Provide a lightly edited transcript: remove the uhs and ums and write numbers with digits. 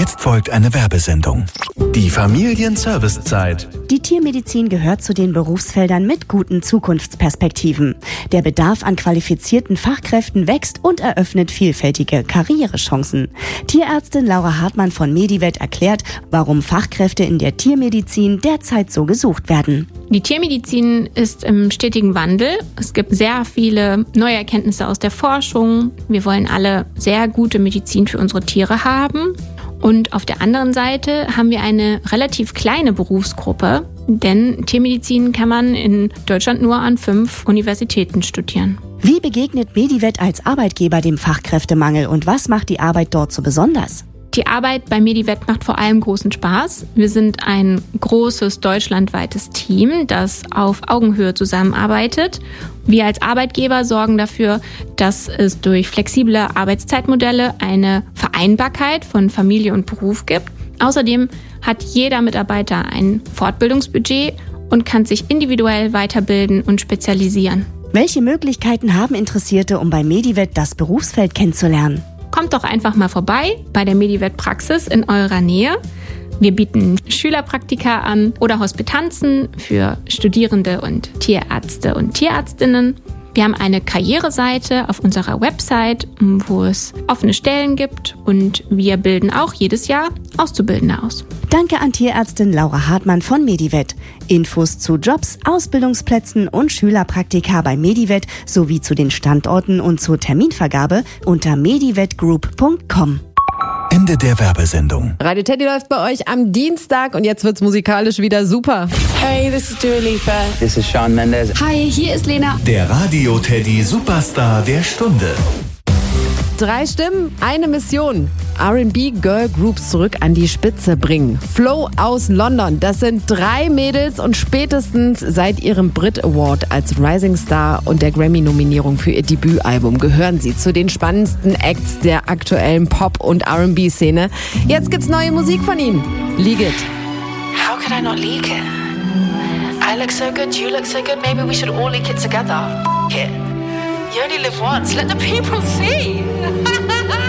Jetzt folgt eine Werbesendung. Die Familienservicezeit. Die Tiermedizin gehört zu den Berufsfeldern mit guten Zukunftsperspektiven. Der Bedarf an qualifizierten Fachkräften wächst und eröffnet vielfältige Karrierechancen. Tierärztin Laura Hartmann von Medivet erklärt, warum Fachkräfte in der Tiermedizin derzeit so gesucht werden. Die Tiermedizin ist im stetigen Wandel. Es gibt sehr viele neue Erkenntnisse aus der Forschung. Wir wollen alle sehr gute Medizin für unsere Tiere haben. Und auf der anderen Seite haben wir eine relativ kleine Berufsgruppe, denn Tiermedizin kann man in Deutschland nur an 5 Universitäten studieren. Wie begegnet Medivet als Arbeitgeber dem Fachkräftemangel und was macht die Arbeit dort so besonders? Die Arbeit bei Medivet macht vor allem großen Spaß. Wir sind ein großes deutschlandweites Team, das auf Augenhöhe zusammenarbeitet. Wir als Arbeitgeber sorgen dafür, dass es durch flexible Arbeitszeitmodelle eine Vereinbarkeit von Familie und Beruf gibt. Außerdem hat jeder Mitarbeiter ein Fortbildungsbudget und kann sich individuell weiterbilden und spezialisieren. Welche Möglichkeiten haben Interessierte, um bei Medivet das Berufsfeld kennenzulernen? Kommt doch einfach mal vorbei bei der Medivet-Praxis in eurer Nähe. Wir bieten Schülerpraktika an oder Hospitanzen für Studierende und Tierärzte und Tierärztinnen. Wir haben eine Karriereseite auf unserer Website, wo es offene Stellen gibt und wir bilden auch jedes Jahr Auszubildende aus. Danke an Tierärztin Laura Hartmann von Medivet. Infos zu Jobs, Ausbildungsplätzen und Schülerpraktika bei Medivet sowie zu den Standorten und zur Terminvergabe unter medivetgroup.com. Ende der Werbesendung. Radio Teddy läuft bei euch am Dienstag und jetzt wird's musikalisch wieder super. Hey, this is Dua Lipa. This is Shawn Mendes. Hi, hier ist Lena. Der Radio Teddy Superstar der Stunde. 3 Stimmen, eine Mission. R&B Girl Groups zurück an die Spitze bringen. Flo aus London, das sind 3 Mädels und spätestens seit ihrem Brit Award als Rising Star und der Grammy-Nominierung für ihr Debütalbum gehören sie zu den spannendsten Acts der aktuellen Pop- und R&B-Szene. Jetzt gibt's neue Musik von ihnen. Leak It. How could I not leak it? I look so good, you look so good, maybe we should all leak it together. F*** it. You only live once, let the people see.